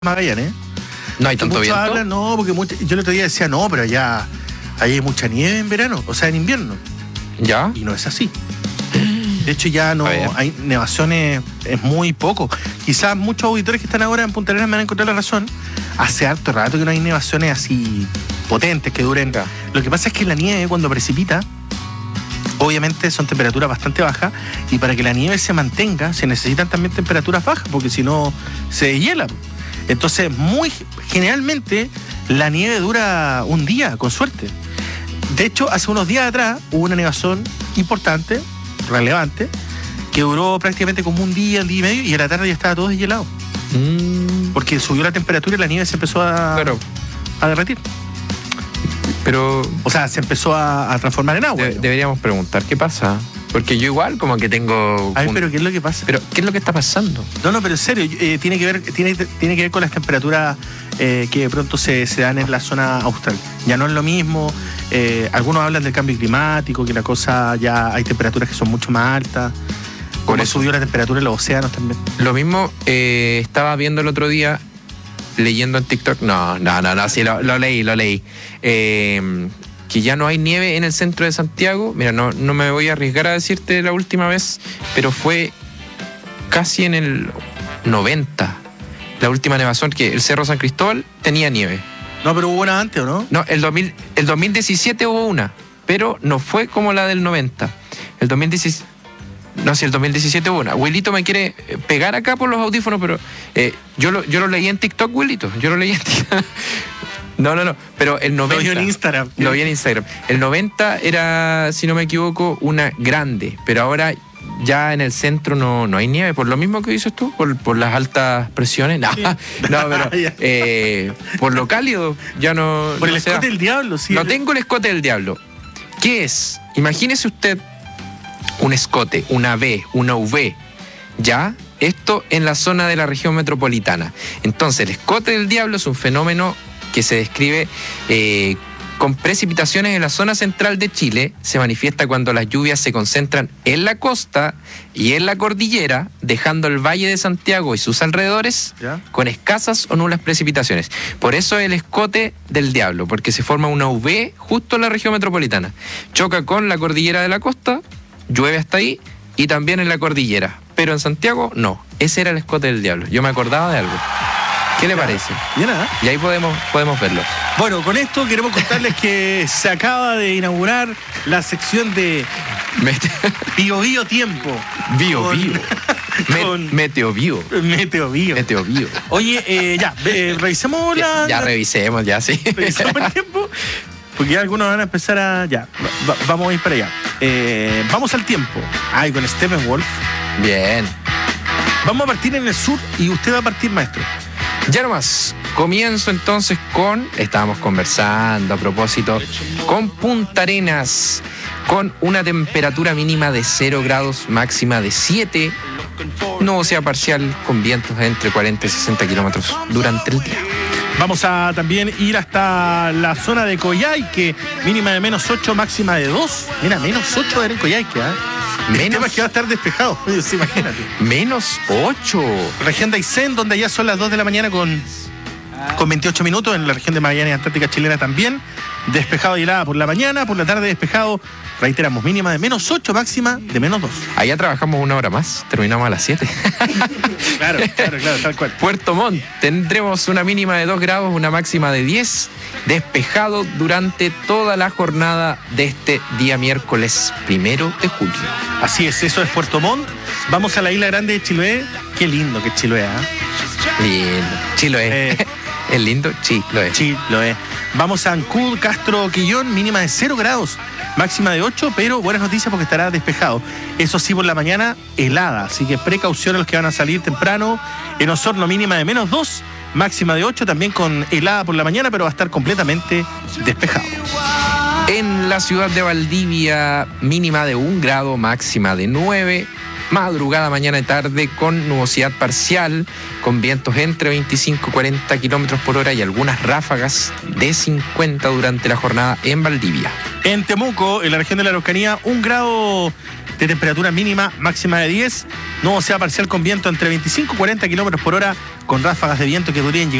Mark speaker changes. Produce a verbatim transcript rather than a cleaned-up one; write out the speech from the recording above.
Speaker 1: Magallanes.
Speaker 2: No hay tanto
Speaker 1: muchos
Speaker 2: viento.
Speaker 1: Hablan, no, porque mucho, yo el otro día decía, no, pero allá ahí hay mucha nieve en verano, o sea, en invierno.
Speaker 2: ¿Ya?
Speaker 1: Y no es así. De hecho, ya no hay nevaciones, es muy poco. Quizás muchos auditores que están ahora en Punta Arenas me van a encontrar la razón. Hace harto rato que no hay nevaciones así potentes que duren.
Speaker 2: Ya.
Speaker 1: Lo que pasa es que la nieve, cuando precipita, obviamente son temperaturas bastante bajas, y para que la nieve se mantenga se necesitan también temperaturas bajas, porque si no se deshiela. Entonces, muy generalmente la nieve dura un día, con suerte. De hecho, hace unos días atrás hubo una nevazón importante, relevante, que duró prácticamente como un día, un día y medio, y a la tarde ya estaba todo deshielado.
Speaker 2: Mm.
Speaker 1: Porque subió la temperatura y la nieve se empezó a,
Speaker 2: Claro.
Speaker 1: a derretir.
Speaker 2: Pero
Speaker 1: O sea, se empezó a, a transformar en agua.
Speaker 2: de- deberíamos preguntar qué pasa. Porque yo igual como que tengo...
Speaker 1: A ver,
Speaker 2: un-
Speaker 1: pero ¿qué es lo que pasa?
Speaker 2: pero ¿qué es lo que está pasando?
Speaker 1: No, no, pero en serio, eh, tiene que ver, tiene, tiene que ver con las temperaturas eh, que de pronto se, se dan en la zona austral. Ya no es lo mismo. Eh, algunos hablan del cambio climático, que la cosa ya hay temperaturas que son mucho más altas.
Speaker 2: Por
Speaker 1: Como
Speaker 2: eso.
Speaker 1: subió la temperatura en los océanos también.
Speaker 2: Lo mismo eh, estaba viendo el otro día, leyendo en TikTok. No, no, no, no, sí, lo, lo leí, lo leí. Eh, que ya no hay nieve en el centro de Santiago. Mira, no, no me voy a arriesgar a decirte la última vez, pero fue casi en el noventa. La última nevazón, que el Cerro San Cristóbal tenía nieve.
Speaker 1: No, pero hubo una antes, ¿o no?
Speaker 2: No, el, dos mil, el dos mil diecisiete hubo una, pero no fue como la del noventa. El dos mil diecisiete... No, si el dos mil diecisiete hubo una. Wilito me quiere pegar acá por los audífonos, pero eh, yo, lo, yo lo leí en TikTok, Wilito. Yo lo leí en TikTok. No, no, no. Pero el noventa...
Speaker 1: Lo vio en Instagram.
Speaker 2: Lo vi en Instagram. El noventa era, si no me equivoco, una grande, pero ahora ya en el centro no, no hay nieve, por lo mismo que dices tú, por, por las altas presiones. No,
Speaker 1: Sí.
Speaker 2: no, pero eh, por lo cálido ya no...
Speaker 1: Por
Speaker 2: no
Speaker 1: el
Speaker 2: se da.
Speaker 1: escote del diablo, sí.
Speaker 2: No tengo el escote del diablo. ¿Qué es? Imagínese usted un escote, una V, una V, ¿ya? Esto en la zona de la región metropolitana. Entonces, el escote del diablo es un fenómeno que se describe eh, con precipitaciones en la zona central de Chile. Se manifiesta cuando las lluvias se concentran en la costa y en la cordillera, dejando el Valle de Santiago y sus alrededores
Speaker 1: ¿Ya?
Speaker 2: con escasas o nulas precipitaciones. Por eso el escote del diablo, porque se forma una V justo en la región metropolitana. Choca con la cordillera de la costa, llueve hasta ahí, y también en la cordillera. Pero en Santiago, no. Ese era el escote del diablo. Yo me acordaba de algo. ¿Qué le parece?
Speaker 1: Ya nada.
Speaker 2: Y ahí podemos, podemos verlo.
Speaker 1: Bueno, con esto queremos contarles que se acaba de inaugurar la sección de Bio Bio Tiempo.
Speaker 2: Bio,
Speaker 1: Con-
Speaker 2: bio. Me-
Speaker 1: con-
Speaker 2: Meteo bio.
Speaker 1: Meteo Bio.
Speaker 2: Meteo bio.
Speaker 1: Oye, eh, ya, eh, revisemos la...
Speaker 2: Ya, ya
Speaker 1: la-
Speaker 2: revisemos, ya, sí.
Speaker 1: revisemos el tiempo. Porque ya algunos van a empezar a... Ya, va- vamos a ir para allá. Eh, vamos al tiempo. Ay, con Steppenwolf.
Speaker 2: Bien.
Speaker 1: Vamos a partir en el sur y usted va a partir, maestro.
Speaker 2: Ya nomás, comienzo entonces con, estábamos conversando a propósito, con Punta Arenas, con una temperatura mínima de cero grados, máxima de siete, nubosidad parcial con vientos entre cuarenta y sesenta kilómetros durante el día.
Speaker 1: Vamos a también ir hasta la zona de Coyhaique, mínima de menos ocho, máxima de dos. Mira, menos ocho era en Coyhaique, ¿eh? El
Speaker 2: Menos-
Speaker 1: tema es que va a estar despejado, sí, imagínate.
Speaker 2: Menos ocho.
Speaker 1: Región de Aysén, donde ya son las dos de la mañana con, con veintiocho minutos. En la región de Magallanes, Antártica Chilena también. Despejado y helada por la mañana, por la tarde despejado. Reiteramos, mínima de menos ocho, máxima de menos dos.
Speaker 2: Allá trabajamos una hora más, terminamos a las siete.
Speaker 1: Claro, claro, claro, tal cual.
Speaker 2: Puerto Montt, tendremos una mínima de dos grados, una máxima de diez, despejado durante toda la jornada de este día miércoles primero de julio.
Speaker 1: Así es, eso es Puerto Montt. Vamos a la isla grande de Chiloé. Qué lindo que es Chiloé, ¿eh?
Speaker 2: Lindo. Chiloé.
Speaker 1: Eh.
Speaker 2: ¿Es lindo? Chiloé.
Speaker 1: Chiloé. Vamos a Ancud, Castro, Quillón, mínima de cero grados, máxima de ocho, pero buenas noticias porque estará despejado. Eso sí, por la mañana, helada, así que precaución a los que van a salir temprano. En Osorno, mínima de menos dos, máxima de ocho, también con helada por la mañana, pero va a estar completamente despejado.
Speaker 2: En la ciudad de Valdivia, mínima de un grado, máxima de nueve. madrugada, mañana y tarde con nubosidad parcial, con vientos entre veinticinco y cuarenta kilómetros por hora y algunas ráfagas de cincuenta durante la jornada en Valdivia.
Speaker 1: En Temuco, en la región de la Araucanía, un grado de temperatura mínima, máxima de diez, nubosidad parcial con viento entre veinticinco y cuarenta kilómetros por hora, con ráfagas de viento que podrían llegar